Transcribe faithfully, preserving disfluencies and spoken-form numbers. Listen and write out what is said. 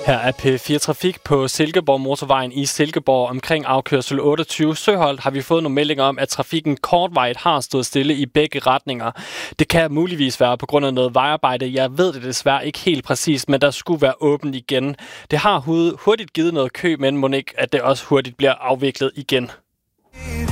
Her er P fire Trafik på Silkeborg Motorvejen i Silkeborg. Omkring afkørsel otteogtyve Søholt har vi fået nogle meldinger om, at trafikken kortvarigt har stået stille i begge retninger. Det kan muligvis være på grund af noget vejarbejde. Jeg ved det desværre ikke helt præcist, men der skulle være åbent igen. Det har hurtigt givet noget kø, men må ikke, at det også hurtigt bliver afviklet igen.